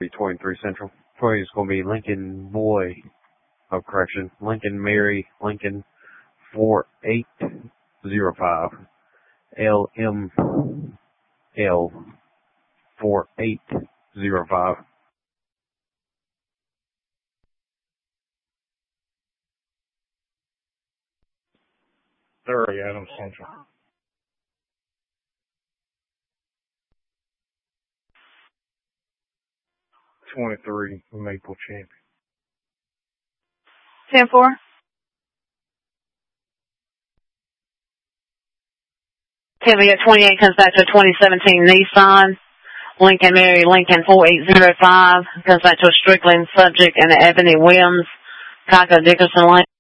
be 23 Central. 20 is going to be Lincoln Boy, Lincoln Mary, Lincoln 4805, LML 4805. Adams Central. 23 Maple Champion. 10-4. Cavalier 28 comes back to a 2017 Nissan. Lincoln Mary, Lincoln 4805 comes back to a Strickland subject and an Ebony Williams, Coco Dickerson Lane.